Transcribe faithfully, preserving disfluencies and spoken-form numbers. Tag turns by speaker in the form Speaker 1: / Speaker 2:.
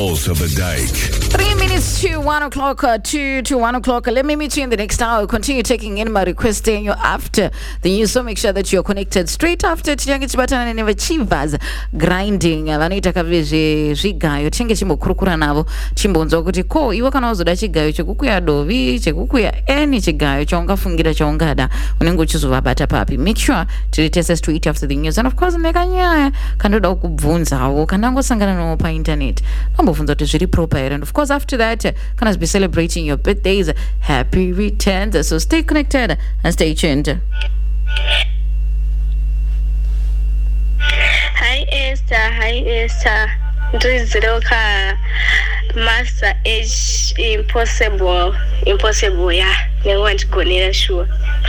Speaker 1: Also the Dyke.
Speaker 2: Three minutes to one o'clock, uh, two to one o'clock. Let me meet you in the next hour. Continue taking in my request staying you after the news. So make sure that you're connected straight after Tiangi Chibatana and never chivas grinding. Vanita Kaviji Zigayo, Chinga Chimbo Krukura Navo, Chimbonzo Kutiko, Iwakanozo Dachigayo, Chikuya Dovi, Chikuya, any Chigayo, Chonga Fungira Chongada, Unenguchuva Bata Papi. Make sure to test straight after the news. And of course, Neganya, Kandoda Kubunza, Kanango Sangano pa internet. Funzo to really proper, and of course after that uh, can be celebrating your birthdays. Happy returns, so stay connected and stay tuned.
Speaker 3: Hi Esther, hi Esther. This is Roka Master Age impossible, impossible, yeah. They want to go near sure.